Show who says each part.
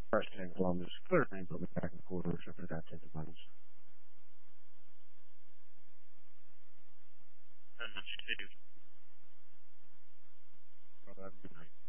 Speaker 1: Preston and Columbus. Clear and put me back in the quarter, so I forgot to take the minus.
Speaker 2: That's 2.
Speaker 1: Well, have a good night.